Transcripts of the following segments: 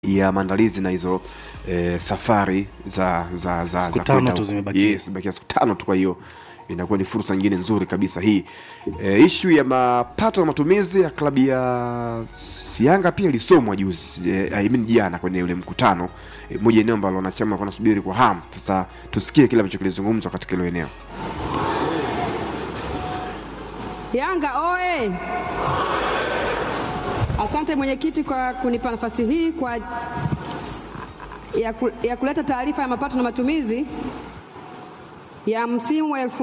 ya maandalizi na hizo safari za siku tano tu zimebakia. Yes, bakia siku tano tu, kwa hiyo inakuwa ni fursa nyingine nzuri kabisa hii. Issue ya mapato na matumizi ya klabu ya Yanga pia ilisomwa juzi, jana kwenye ule mkutano, moja eneo ambalo wanachama wanasubiri kwa hamu. Sasa tusikie kile ambacho kilizungumzwa katika ile eneo. Yanga oe! Asante mwenyekiti kwa kunipa nafasi hii ya kuleta taarifa ya mapato na matumizi ya msimu wa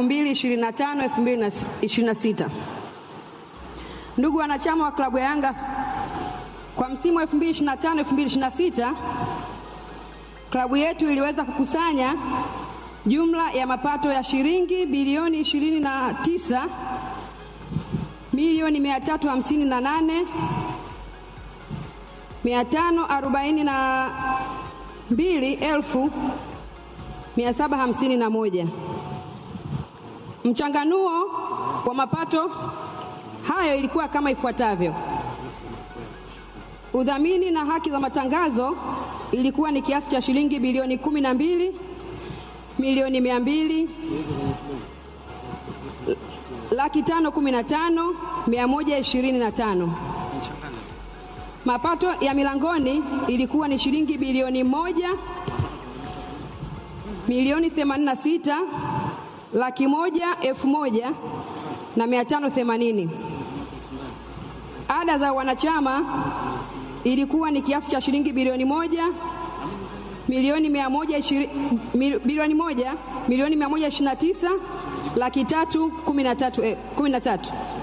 2025-2026. Ndugu wanachama wa klabu ya Yanga, kwa msimu wa 2025-2026 klabu yetu iliweza kukusanya jumla ya mapato ya shilingi bilioni 29 milioni 358 542,751. Mchanganuo wa mapato hayo ilikuwa kama ifuatavyo: udhamini na haki za matangazo ilikuwa ni kiasi cha shilingi bilioni 12 milioni 200 515,125. Mapato ya milangoni ilikuwa ni shilingi bilioni 1 milioni 86 101,580. Ada za wanachama ilikuwa ni kiasi cha shilingi bilioni 1 milioni 129 313,013.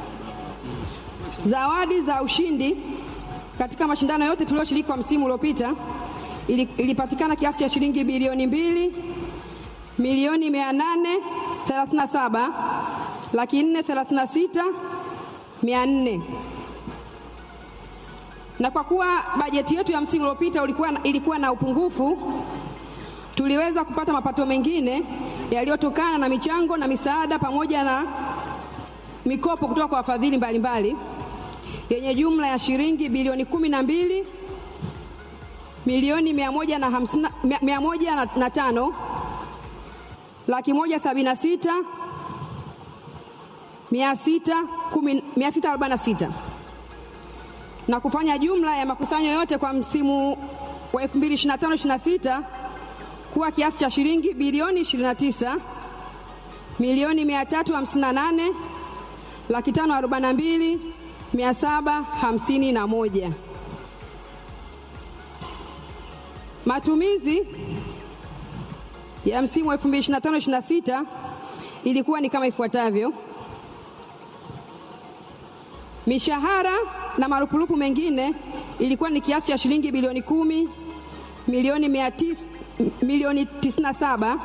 Zawadi za ushindi katika mashindano yote tulioshiriki kwa msimu uliopita ilipatikana kiasi cha shilingi bilioni 2 milioni 837 436,400. Na kwa kuwa bajeti yetu ya msimu uliopita ilikuwa na upungufu, tuliweza kupata mapato mengine yaliyotokana na michango na misaada pamoja na mikopo kutoka kwa wafadhili mbalimbali yenye jumla ya shilingi bilioni 12 milioni 105 176,646 na kufanya jumla ya makusanyo yote kwa msimu wa 2025-26 kuwa kiasi cha shilingi bilioni 29 milioni 358,542,751. Matumizi ya msimu wa 2025-26 ilikuwa ni kama ifuatavyo: mishahara na marupurupu mengine ilikuwa ni kiasi cha shilingi bilioni 10 milioni 97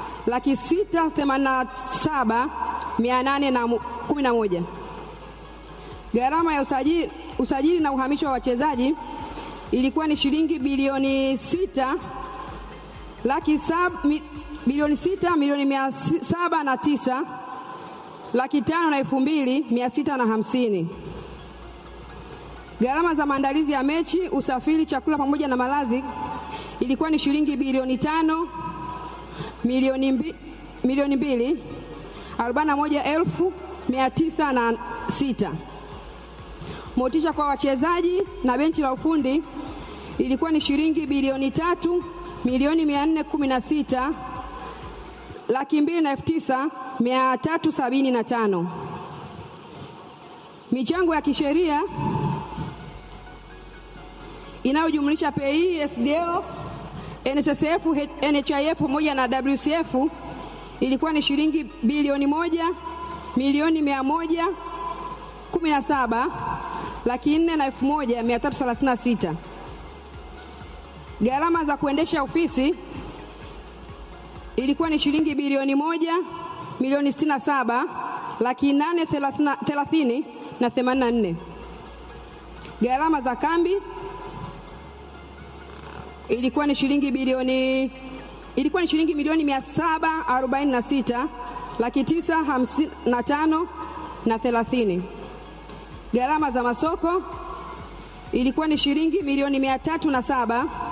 687,811. Gharama ya usajili na uhamisho wa wachezaji ilikuwa ni shilingi bilioni 6 milioni 709 502,650. Gharama za maandalizi ya mechi, usafiri, chakula pamoja na malazi ilikuwa ni shilingi bilioni 5 milioni 2 41,906. Motisha kwa wachezaji na benchi la ufundi ilikuwa ni shilingi bilioni 3 milioni 416 209,375. Michango ya kisheria inayojumlisha PI, SDO, NSSF, NHIF pamoja na WCF ilikuwa ni shilingi bilioni 1 milioni 117 401,336. Gharama za kuendesha ofisi ilikuwa ni shilingi bilioni 1 milioni 67 830,084. Gharama za kambi ilikuwa ni shilingi milioni 746 955,030. Gharama za masoko ilikuwa ni shilingi milioni 307